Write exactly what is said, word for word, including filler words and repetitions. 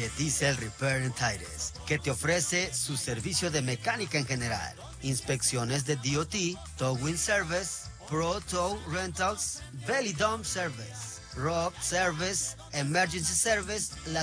de Diesel Repair and Tires, que te ofrece su servicio de mecánica en general, inspecciones de D O T, Towing Service, Pro Tow Rentals, Belly Dump Service, Rock Service, Emergency Service, la